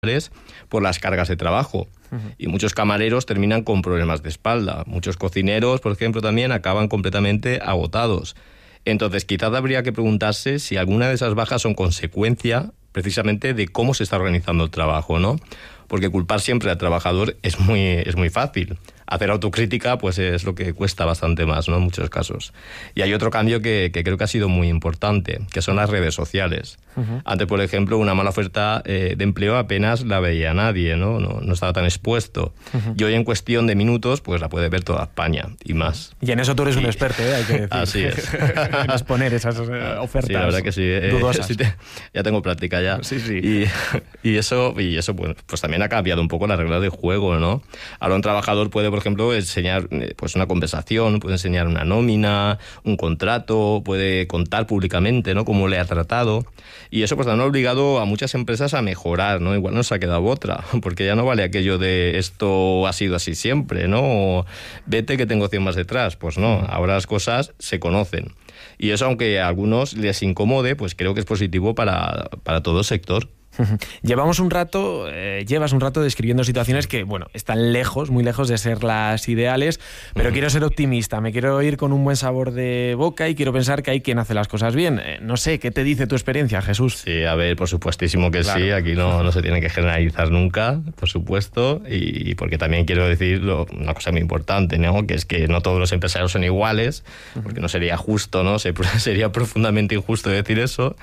por las cargas de trabajo. Y muchos camareros terminan con problemas de espalda. Muchos cocineros, por ejemplo, también acaban completamente agotados. Entonces, quizás habría que preguntarse si alguna de esas bajas son consecuencia precisamente de cómo se está organizando el trabajo, ¿no? Porque culpar siempre al trabajador es muy fácil. Hacer autocrítica pues es lo que cuesta bastante más, ¿no? En muchos casos. Y hay otro cambio que creo que ha sido muy importante, que son las redes sociales. Antes, por ejemplo, una mala oferta de empleo apenas la veía nadie, ¿no? No estaba tan expuesto. Y hoy, en cuestión de minutos, pues la puede ver toda España y más. Y en eso tú eres un experto, hay que decir. Así es. En exponer esas ofertas. Sí, la verdad que sí. Dudosas. Ya tengo práctica ya. Sí. Y eso pues también ha cambiado un poco las reglas de juego, ¿no? Ahora un trabajador puede, por ejemplo, enseñar pues una conversación, puede enseñar una nómina, un contrato, puede contar públicamente, ¿no?, cómo le ha tratado. Y eso pues ha obligado a muchas empresas a mejorar, ¿no? Igual nos ha quedado otra, porque ya no vale aquello de esto ha sido así siempre, ¿no? O vete que tengo 100 más detrás. Pues no, ahora las cosas se conocen. Y eso, aunque a algunos les incomode, pues creo que es positivo para todo el sector. Llevas un rato describiendo situaciones que, bueno, están muy lejos de ser las ideales, pero quiero ser optimista, me quiero ir con un buen sabor de boca y quiero pensar que hay quien hace las cosas bien. No sé, ¿qué te dice tu experiencia, Jesús? Sí, a ver, por supuestísimo que claro. Sí, aquí no se tiene que generalizar nunca, por supuesto, y porque también quiero decir una cosa muy importante, ¿no?, que es que no todos los empresarios son iguales, porque no sería justo, ¿no? Sería profundamente injusto decir eso.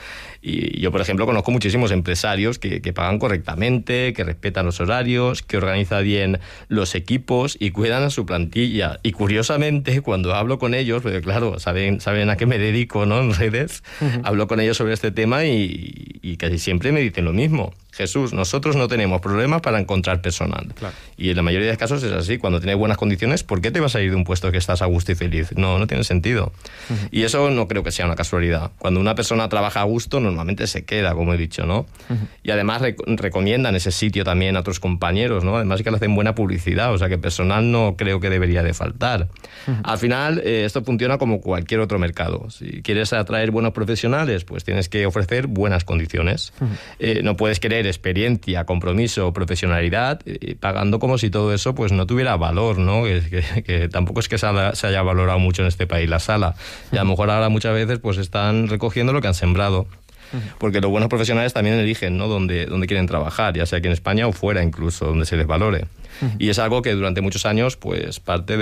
Y yo, por ejemplo, conozco muchísimos empresarios que pagan correctamente, que respetan los horarios, que organizan bien los equipos y cuidan a su plantilla. Y curiosamente, cuando hablo con ellos, porque claro, saben a qué me dedico, ¿no?, en redes, hablo con ellos sobre este tema y casi siempre me dicen lo mismo. Jesús, nosotros no tenemos problemas para encontrar personal. Claro. Y en la mayoría de los casos es así. Cuando tienes buenas condiciones, ¿por qué te vas a ir de un puesto que estás a gusto y feliz? No tiene sentido. Y eso no creo que sea una casualidad. Cuando una persona trabaja a gusto, normalmente se queda, como he dicho, ¿no? Y además recomiendan ese sitio también a otros compañeros, ¿no? Además que le hacen buena publicidad, o sea que personal no creo que debería de faltar. Al final, esto funciona como cualquier otro mercado. Si quieres atraer buenos profesionales, pues tienes que ofrecer buenas condiciones. No puedes querer experiencia, compromiso, profesionalidad, pagando como si todo eso pues no tuviera valor, ¿no? Que tampoco es que se haya valorado mucho en este país la sala. Y a lo mejor ahora muchas veces pues están recogiendo lo que han sembrado. Porque los buenos profesionales también eligen, ¿no?, dónde quieren trabajar, ya sea aquí en España o fuera incluso, donde se les valore. Y es algo que durante muchos años pues parte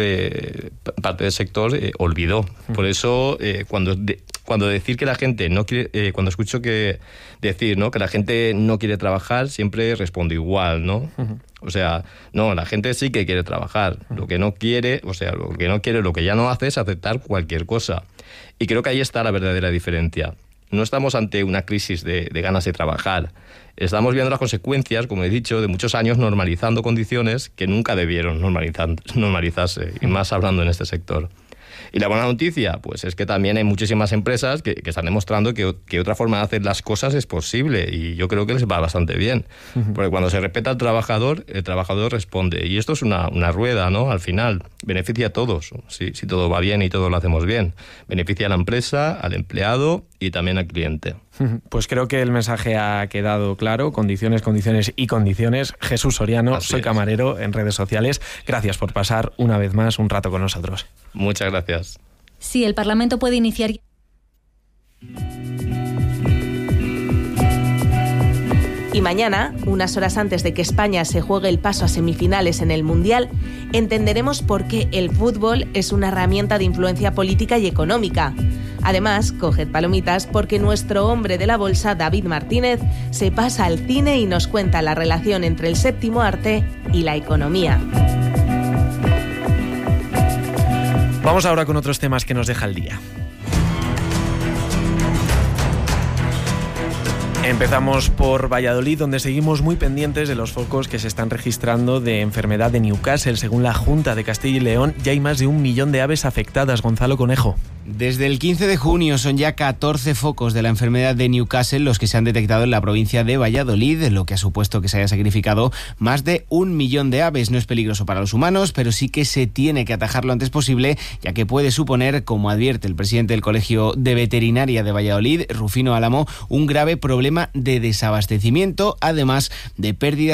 del sector olvidó. Por eso cuando decir que la gente no quiere, cuando escucho decir, ¿no?, que la gente no quiere trabajar, siempre respondo igual, ¿no? O sea, no, la gente sí que quiere trabajar. Lo que no quiere, lo que ya no hace es aceptar cualquier cosa. Y creo que ahí está la verdadera diferencia. No estamos ante una crisis de ganas de trabajar. Estamos viendo las consecuencias, como he dicho, de muchos años normalizando condiciones que nunca debieron normalizarse, y más hablando en este sector. Y la buena noticia, pues es que también hay muchísimas empresas que están demostrando que otra forma de hacer las cosas es posible, y yo creo que les va bastante bien. Porque cuando se respeta al trabajador, el trabajador responde. Y esto es una rueda, ¿no? Al final, beneficia a todos, si todo va bien y todo lo hacemos bien. Beneficia a la empresa, al empleado y también al cliente. Pues creo que el mensaje ha quedado claro. Condiciones y condiciones. Jesús Soriano, soy camarero en redes sociales. Gracias por pasar una vez más un rato con nosotros. Muchas gracias. Sí, el Parlamento puede iniciar... Y mañana, unas horas antes de que España se juegue el paso a semifinales en el Mundial, entenderemos por qué el fútbol es una herramienta de influencia política y económica. Además, coged palomitas porque nuestro hombre de la bolsa, David Martínez, se pasa al cine y nos cuenta la relación entre el séptimo arte y la economía. Vamos ahora con otros temas que nos deja el día. Empezamos por Valladolid, donde seguimos muy pendientes de los focos que se están registrando de enfermedad de Newcastle. Según la Junta de Castilla y León, ya hay más de 1 millón de aves afectadas. Gonzalo Conejo. Desde el 15 de junio son ya 14 focos de la enfermedad de Newcastle los que se han detectado en la provincia de Valladolid, lo que ha supuesto que se haya sacrificado más de 1 millón de aves. No es peligroso para los humanos, pero sí que se tiene que atajar lo antes posible, ya que puede suponer, como advierte el presidente del Colegio de Veterinaria de Valladolid, Rufino Álamo, un grave problema de desabastecimiento, además de pérdidas